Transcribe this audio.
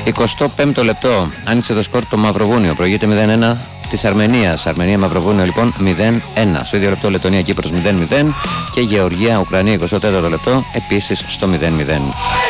25ο λεπτό. Άνοιξε το σκορ το Μαυροβούνιο. Προηγείται 0-1 της Αρμενίας. Αρμενία-Μαυροβούνιο λοιπόν 0-1. Στο ίδιο λεπτό Λετωνία-Κύπρος 0-0. Και Γεωργία-Ουκρανία 24ο λεπτό επίσης στο 0-0.